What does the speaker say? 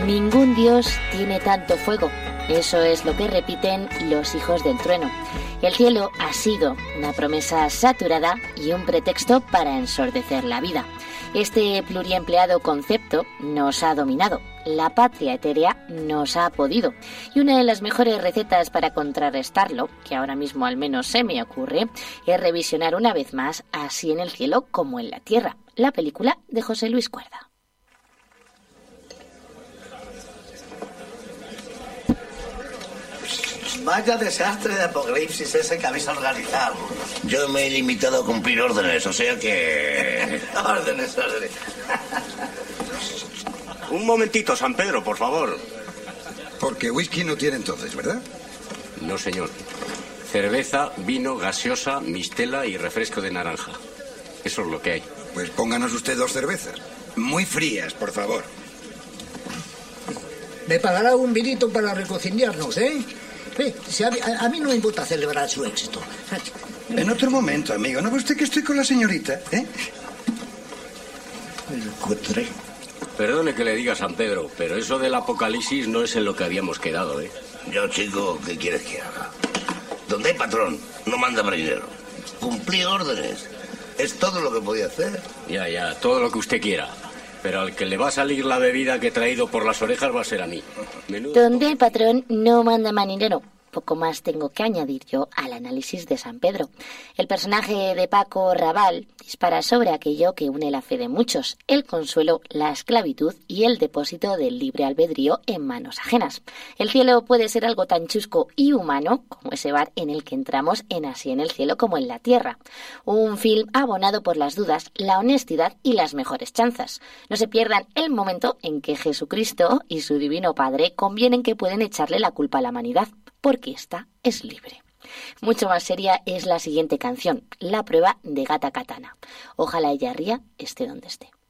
Ningún dios tiene tanto fuego. Eso es lo que repiten los hijos del trueno. El cielo ha sido una promesa saturada y un pretexto para ensordecer la vida. Este pluriempleado concepto nos ha dominado. La patria etérea nos ha podido. Y una de las mejores recetas para contrarrestarlo, que ahora mismo al menos se me ocurre, es revisionar una vez más Así en el cielo como en la tierra, la película de José Luis Cuerda. Vaya desastre de apocalipsis ese que habéis organizado. Yo me he limitado a cumplir órdenes, o sea que... Órdenes. Un momentito, San Pedro, por favor. Porque whisky no tiene entonces, ¿verdad? No, señor. Cerveza, vino, gaseosa, mistela y refresco de naranja. Eso es lo que hay. Pues pónganos usted 2 cervezas. Muy frías, por favor. Me pagará un vinito para reconciliarnos, ¿eh? Si a mí no me importa celebrar su éxito. En otro momento, amigo. ¿No ve usted que estoy con la señorita, eh? El cutre. Perdone que le diga, San Pedro, pero eso del apocalipsis no es en lo que habíamos quedado, ¿eh? Yo, chico, ¿qué quieres que haga? Donde hay patrón, no manda marinero. Cumplí órdenes. Es todo lo que podía hacer. Ya, todo lo que usted quiera. Pero al que le va a salir la bebida que he traído por las orejas va a ser a mí. Donde el patrón no manda marinero. Poco más tengo que añadir yo al análisis de San Pedro. El personaje de Paco Raval dispara sobre aquello que une la fe de muchos, el consuelo, la esclavitud y el depósito del libre albedrío en manos ajenas. El cielo puede ser algo tan chusco y humano como ese bar en el que entramos en Así en el cielo como en la tierra. Un film abonado por las dudas, la honestidad y las mejores chanzas. No se pierdan el momento en que Jesucristo y su divino Padre convienen que pueden echarle la culpa a la humanidad, porque ésta es libre. Mucho más seria es la siguiente canción, La prueba de Gata Katana. Ojalá ella ría, esté donde esté.